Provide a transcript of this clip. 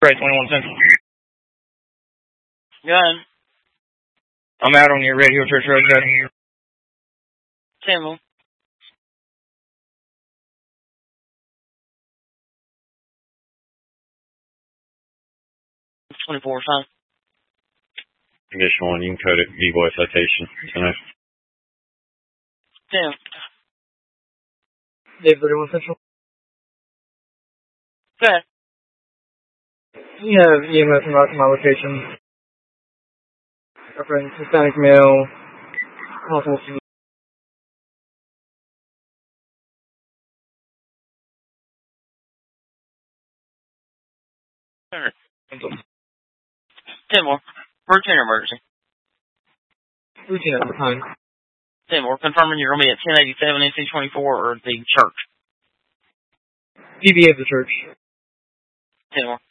Right, 21 Central. Go ahead. I'm out on your Radio Church Road, Judge. Samuel. It's 24, son. Condition 1, you can code it V-Boy citation tonight. Sam. Dave 31 Central. Go ahead. You have EMS from my location. Reference Hispanic male. Possible. Samuel. Routine or emergency? Routine at the time. Samuel, confirming you're going to be at 1087 NC24 or the church? DBA of the church. Samuel.